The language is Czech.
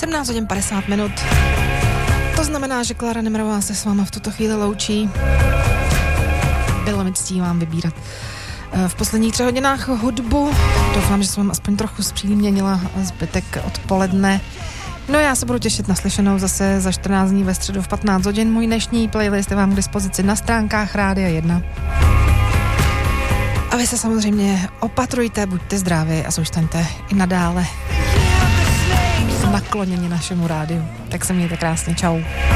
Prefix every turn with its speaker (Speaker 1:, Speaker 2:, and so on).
Speaker 1: 17 hodin 50 minut. To znamená, že Klára Nemrová se s váma v tuto chvíli loučí. Bylo mi ctí vám vybírat v posledních 3 hodinách hudbu. Doufám, že jsem vám aspoň trochu zpříjemnila zbytek odpoledne. No já se budu těšit na slyšenou zase za 14 dní ve středu v 15 hodin. Můj dnešní playlist je vám k dispozici na stránkách Rádia 1. A vy se samozřejmě opatrujte, buďte zdraví a zůstaňte i nadále nakloněni našemu rádiu. Tak se mějte krásně, čau.